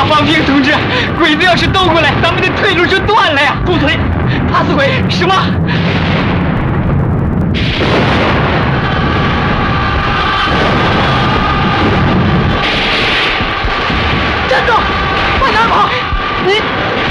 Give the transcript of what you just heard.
王平同志，鬼子要是斗过来，咱们的退路就断了呀！ 住嘴！怕死鬼！ 什么？